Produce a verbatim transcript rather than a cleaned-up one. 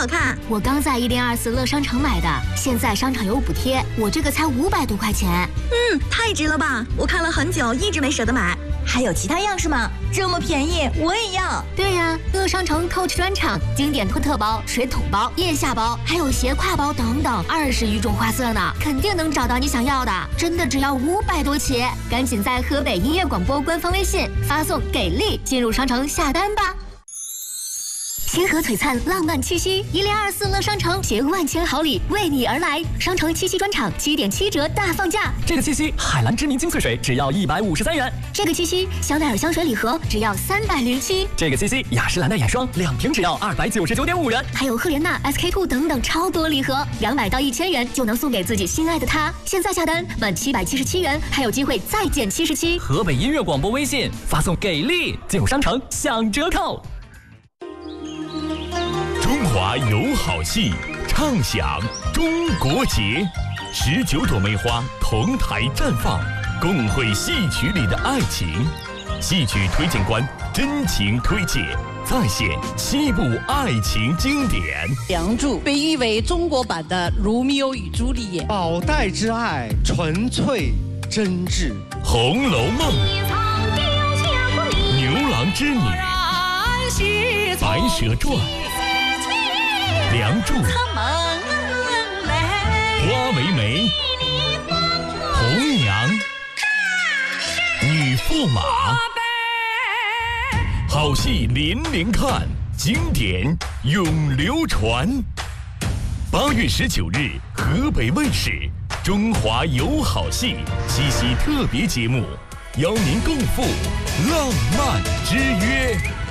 看。 我刚在一零二四乐商城买的，现在商场有补贴，我这个才五百多块钱。 嗯，太值了吧！我看了很久，一直没舍得买。 还有其他样式吗？这么便宜，我也要。 对呀、啊，乐商城 Coach 专场，经典托特包、水桶包、腋下包，还有斜挎包等等，二十余种花色呢，肯定能找到你想要的。真的只要五百多起，赶紧在河北音乐广播官方微信发送“给力”进入商城下单吧。星河璀璨，浪漫七夕，一零二四乐商城携万千好礼为你而来。商城七夕专场七点七折大放价， 这个七夕海蓝之谜精粹水只要一百五十三元， 这个七夕香奈儿香水礼盒只要三百零七， 这个七夕雅诗兰黛眼霜两瓶只要二百九十九点五元， 还有赫莲娜、S K two 等等超多礼盒，两百到一千元就能送给自己心爱的他。现在下单满七百七十七元，还有机会再减七十七。 河北音乐广播微信发送“给力”进入商城享折扣。 中华有好戏，畅享中国节，十九朵梅花同台绽放，共绘戏曲里的爱情。戏曲推荐官真情推介，再现七部爱情经典。 《梁祝》被誉为中国版的《罗密欧与朱丽叶》， 宝黛之爱纯粹真挚，《 红楼梦》牛郎织女，《白蛇传》。梁祝、花为媒、红娘、女驸马，好戏连连看，经典永流传。八月十九日，河北卫视《中华有好戏》七夕特别节目，邀您共赴浪漫之约。